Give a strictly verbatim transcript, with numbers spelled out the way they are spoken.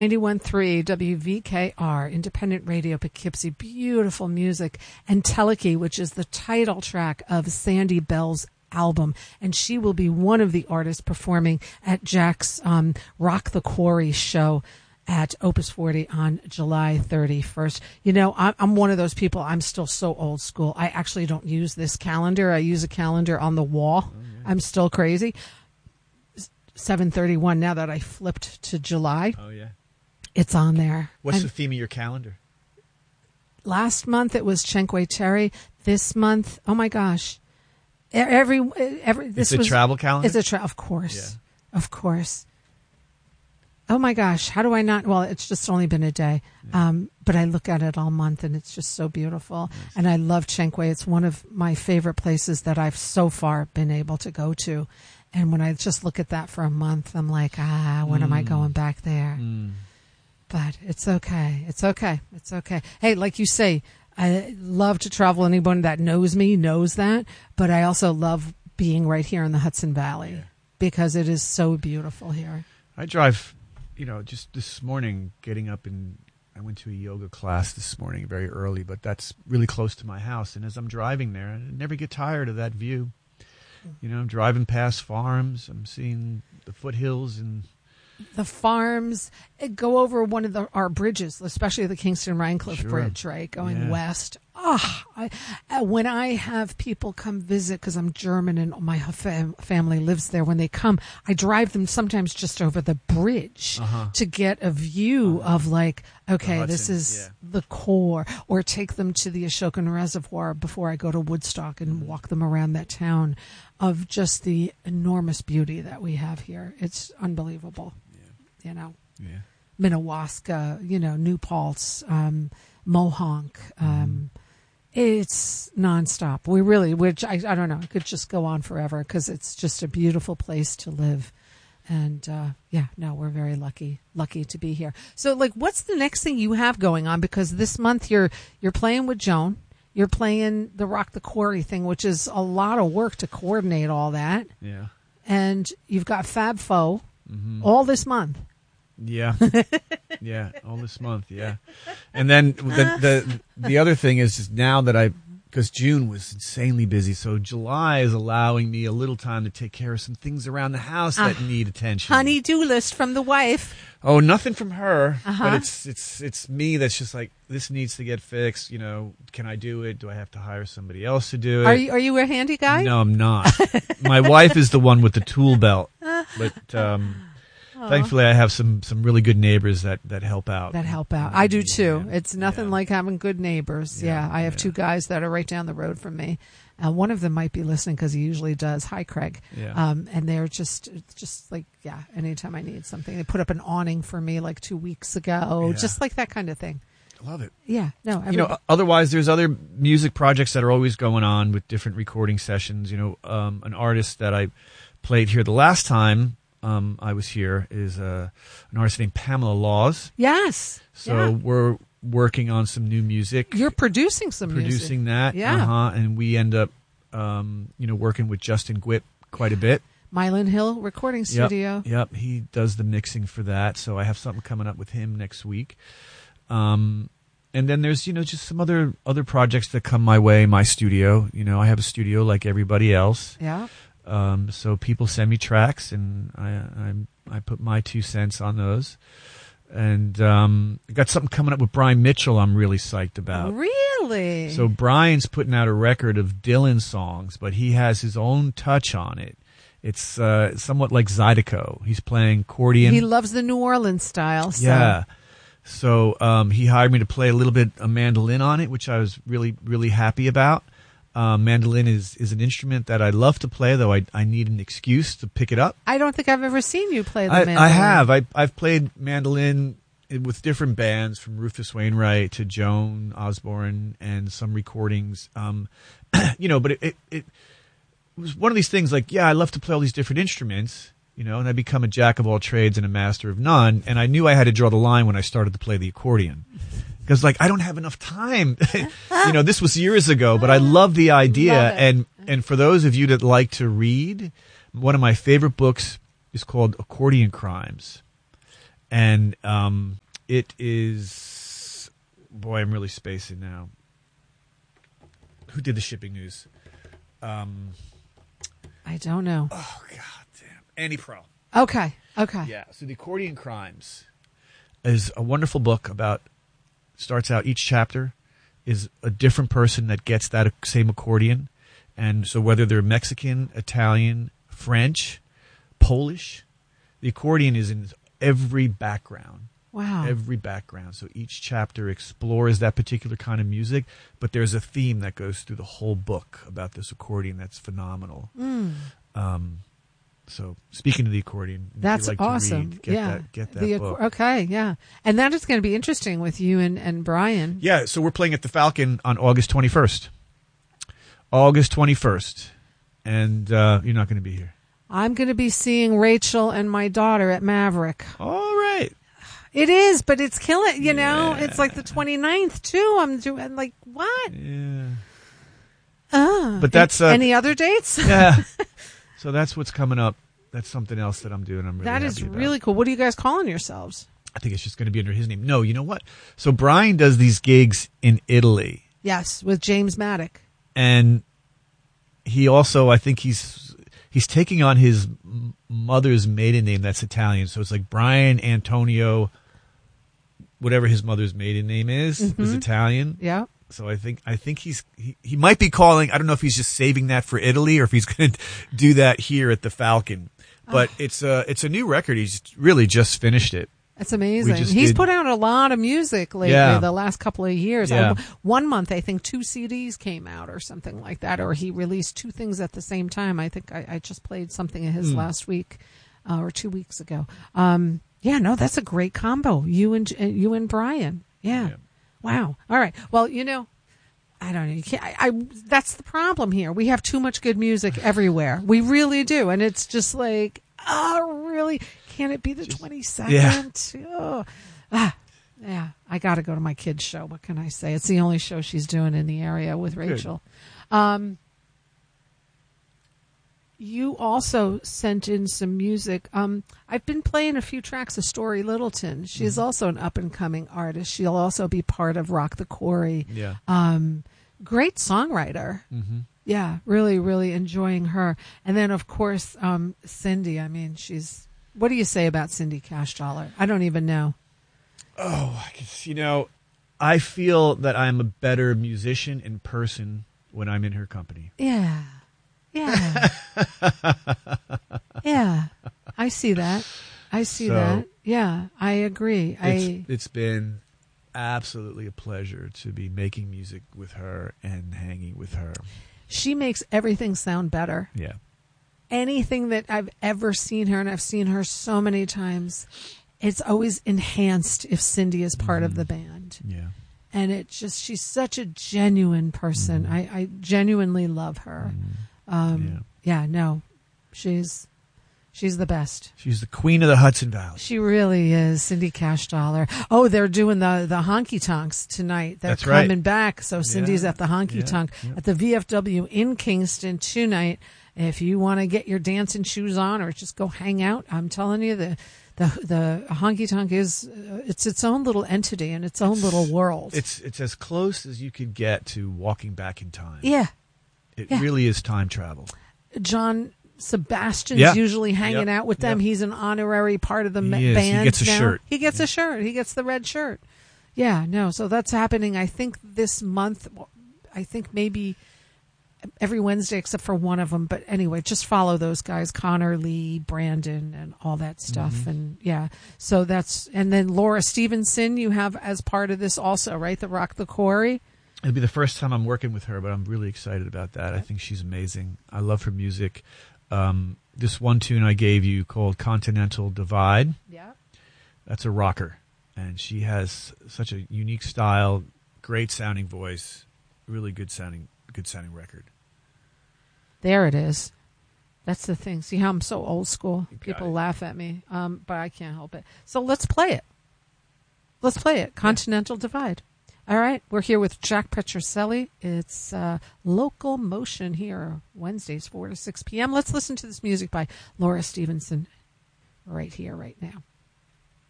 ninety-one point three W V K R, independent radio, Poughkeepsie, beautiful music, and Teleki, which is the title track of Sandy Bell's album, and she will be one of the artists performing at Jack's um, Rock the Quarry show at Opus forty on July thirty-first. You know, I'm, I'm one of those people, I'm still so old school. I actually don't use this calendar. I use a calendar on the wall. Oh, yeah. I'm still crazy. seven thirty-one, now that I flipped to July. Oh, yeah. It's on there. What's and the theme of your calendar? Last month it was Chenkwe Terry. This month, oh my gosh, every every this it's a was travel calendar. It's a travel, of course, yeah. of course. Oh my gosh, how do I not? Well, it's just only been a day, yeah. um, but I look at it all month, and it's just so beautiful. Nice. And I love Chenkwe. It's one of my favorite places that I've so far been able to go to. And when I just look at that for a month, I'm like, ah, when mm. am I going back there? Mm. But it's okay. It's okay. It's okay. Hey, like you say, I love to travel. Anyone that knows me knows that. But I also love being right here in the Hudson Valley yeah. because it is so beautiful here. I drive, you know, just this morning getting up and I went to a yoga class this morning very early, but that's really close to my house. And as I'm driving there, I never get tired of that view. You know, I'm driving past farms. I'm seeing the foothills and the farms. Go over one of the, our bridges, especially the Kingston Rhinecliff sure. Bridge, right? Going yeah. west. Ah, oh, when I have people come visit, because I'm German and my fam- family lives there, when they come, I drive them sometimes just over the bridge uh-huh. to get a view uh-huh. of like, okay, this is yeah. the core, or take them to the Ashokan Reservoir before I go to Woodstock and mm-hmm. walk them around that town of just the enormous beauty that we have here. It's unbelievable. Yeah. You know, yeah. Minnewaska, you know, New Paltz, um, Mohonk, um, mm-hmm. it's nonstop. We really, which I, I don't know, it could just go on forever because it's just a beautiful place to live. And, uh, yeah, no, we're very lucky, lucky to be here. So, like, what's the next thing you have going on? Because this month you're, you're playing with Joan. You're playing the Rock the Quarry thing, which is a lot of work to coordinate all that. Yeah. And you've got Fab Faux mm-hmm. all this month. Yeah. yeah, all this month, yeah. And then the the, the other thing is just now that I, because June was insanely busy, so July is allowing me a little time to take care of some things around the house that uh, need attention. Honey-do list from the wife. Oh, nothing from her, uh-huh. but it's it's it's me that's just like, this needs to get fixed. You know, can I do it? Do I have to hire somebody else to do it? Are you are you a handy guy? No, I'm not. My wife is the one with the tool belt, but um, thankfully I have some some really good neighbors that, that help out. That help out. I do too. Yeah. It's nothing yeah. like having good neighbors. Yeah, yeah. I have yeah. two guys that are right down the road from me. Uh, one of them might be listening because he usually does. Hi, Craig. Yeah. Um, and they're just, just like, yeah, anytime I need something. They put up an awning for me like two weeks ago, yeah. just like that kind of thing. I love it. Yeah. No, every- you know, otherwise there's other music projects that are always going on with different recording sessions. You know, um, an artist that I played here the last time um, I was here is uh, an artist named Pamela Laws. Yes. So yeah. we're working on some new music. You're producing some producing music. that. Yeah. Uh-huh. And we end up, um, you know, working with Justin Gwip quite a bit. Mylan Hill Recording Studio. Yep, yep. He does the mixing for that. So I have something coming up with him next week. Um, and then there's, you know, just some other, other projects that come my way, my studio. You know, I have a studio like everybody else. Yeah. Um, so people send me tracks and I, I, I put my two cents on those. And um, I got something coming up with Brian Mitchell I'm really psyched about. Really? So Brian's putting out a record of Dylan songs, but he has his own touch on it. It's uh, somewhat like Zydeco. He's playing accordion. He loves the New Orleans style. So. Yeah. So um, he hired me to play a little bit of mandolin on it, which I was really, really happy about. Um, mandolin is, is an instrument that I love to play, though I I need an excuse to pick it up. I don't think I've ever seen you play the I, mandolin. I have. I, I've played mandolin with different bands, from Rufus Wainwright to Joan Osborne, and some recordings. Um, you know, but it, it, it was one of these things like, yeah, I love to play all these different instruments, you know, and I become a jack of all trades and a master of none. And I knew I had to draw the line when I started to play the accordion. Because, like, I don't have enough time. You know, this was years ago, but I love the idea. Love and and for those of you that like to read, one of my favorite books is called Accordion Crimes. and um, it is. Boy, I'm really spacing now. Who did the shipping news? Um, I don't know. oh God damn, Annie Proulx. Okay. Okay. Yeah. So the Accordion Crimes is a wonderful book about. Starts out each chapter is a different person that gets that same accordion, and so whether they're Mexican, Italian, French, Polish, the accordion is in every background. Wow. Every background. So each chapter explores that particular kind of music, but there's a theme that goes through the whole book about this accordion that's phenomenal. Mm. Um, so speaking of the accordion, if that's you like awesome. To read, get yeah. that, get that the, book. Okay, yeah. And that is going to be interesting with you and, and Brian. Yeah, so we're playing at the Falcon on August twenty-first. August twenty-first. And uh, you're not going to be here. I'm going to be seeing Rachel and my daughter at Maverick. All right. It is, but it's killing, you know, Yeah. it's like the twenty-ninth too. I'm doing like, what? Yeah. Uh, But that's, uh, any other dates? Yeah. So that's what's coming up. That's something else that I'm doing. I'm really That happy is about. really cool. What are you guys calling yourselves? I think it's just going to be under his name. No, you know what? So Brian does these gigs in Italy, Yes, with James Maddock. and he also, I think he's he's taking on his m- mother's maiden name that's Italian. So it's like Brian Antonio, whatever his mother's maiden name is, Mm-hmm. is Italian. Yeah. So I think I think he's he, he might be calling. I don't know if he's just saving that for Italy or if he's going to do that here at the Falcon. But Oh. it's a it's a new record. He's really just finished it. That's amazing. just He's did- put out a lot of music lately, Yeah. the last couple of years. Yeah. I- one month, I think two C Ds came out or something like that, or he released two things at the same time. I think I, I just played something of his Hmm. last week uh, or two weeks ago. Um, yeah, no, that's a great combo. You and uh, you and Brian. Yeah. Yeah. Wow. All right. Well, you know, I don't know. You can't, I, I that's the problem here. We have too much good music everywhere. We really do, and it's just like, oh, really? Can it be the twenty second? Yeah. Oh. Ah, yeah. I got to go to my kid's show. What can I say? It's the only show she's doing in the area with Rachel. Um, you also sent in some music. Um, I've been playing a few tracks of Story Littleton. She's Mm-hmm. also an up and coming artist. She'll also be part of Rock the Quarry. Yeah. Um, great songwriter. Mm-hmm. Yeah, really, really enjoying her. And then, of course, um, Cindy. I mean, she's. What do you say about Cindy Cash Dollar? I don't even know. Oh, I guess, you know, I feel that I'm a better musician in person when I'm in her company. Yeah, yeah, yeah. I see that. I see So, that. Yeah, I agree. I. It's, it's been absolutely a pleasure to be making music with her and hanging with her. She makes everything sound better. Yeah. Anything that I've ever seen her, and I've seen her so many times, it's always enhanced if Cindy is part of the band. Yeah. And it just, she's such a genuine person. Mm-hmm. I, I genuinely love her. Um, yeah. yeah, no, she's, she's the best. She's the queen of the Hudson Valley. She really is, Cindy Cash Dollar. Oh, they're doing the, the honky tonks tonight. They're That's right. coming back. So Cindy's Yeah, at the honky yeah, tonk yeah. at the V F W in Kingston tonight. If you want to get your dancing shoes on or just go hang out, I'm telling you, the the the honky tonk is uh, it's its own little entity and its own It's- little world. It's it's as close as you could get to walking back in time. Yeah, It yeah. really is time travel. John Sebastian's Yeah. usually hanging Yep. out with them. Yep. He's an honorary part of the ma- He is. He band. gets a now. shirt. He gets a shirt. He gets the red shirt. Yeah, no. So that's happening. I think this month. I think maybe every Wednesday except for one of them. But anyway, just follow those guys, Connor, Lee, Brandon, and all that stuff. Mm-hmm. And yeah, so that's, and then Laura Stevenson you have as part of this also, right? The Rock the Quarry. It'll be the first time I'm working with her, but I'm really excited about that. I think she's amazing. I love her music. Um, this one tune I gave you called Continental Divide, Yeah. that's a rocker. And she has such a unique style, great sounding voice, really good sounding, good sounding record. There it is. That's the thing. See how I'm so old school? You got People it. laugh at me, um, but I can't help it. So let's play it. Let's play it. Continental Divide. All right. We're here with Jack Petroselli. It's uh, Local Motion here, Wednesdays, four to six p.m. Let's listen to this music by Laura Stevenson right here, right now.